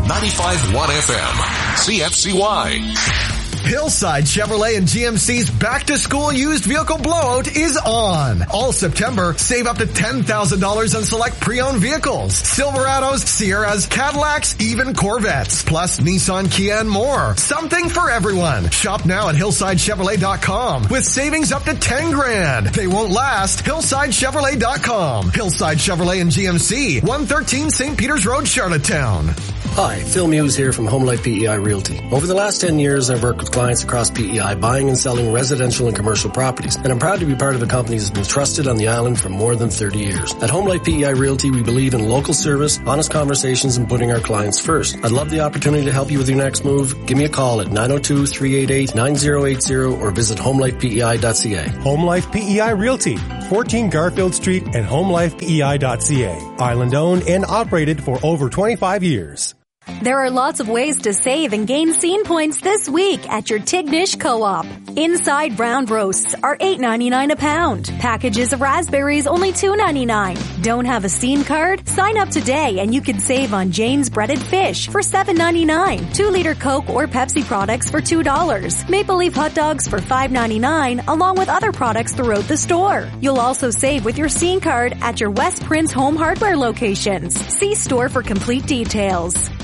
95.1 FM, CFCY. Hillside Chevrolet and GMC's back-to-school used vehicle blowout is on. All September, save up to $10,000 on select pre-owned vehicles. Silverados, Sierras, Cadillacs, even Corvettes. Plus Nissan, Kia, and more. Something for everyone. Shop now at hillsidechevrolet.com with savings up to $10,000. They won't last. hillsidechevrolet.com. Hillside Chevrolet and GMC, 113 St. Peters Road, Charlottetown. Hi, Phil Muse here from Home Life PEI Realty. Over the last 10 years, I've worked with clients across PEI buying and selling residential and commercial properties, and I'm proud to be part of a company that's been trusted on the island for more than 30 years. At Home Life PEI Realty, we believe in local service, honest conversations, and putting our clients first. I'd love the opportunity to help you with your next move. Give me a call at 902-388-9080 or visit homelifepei.ca. Home Life PEI Realty, 14 Garfield Street and homelifepei.ca. Island owned and operated for over 25 years. There are lots of ways to save and gain scene points this week at your Tignish Co-op. Inside round roasts are $8.99 a pound. Packages of raspberries only $2.99. Don't have a scene card? Sign up today and you can save on Jane's breaded fish for $7.99. 2-liter Coke or Pepsi products for $2. Maple Leaf hot dogs for $5.99 along with other products throughout the store. You'll also save with your scene card at your West Prince Home Hardware locations. See store for complete details.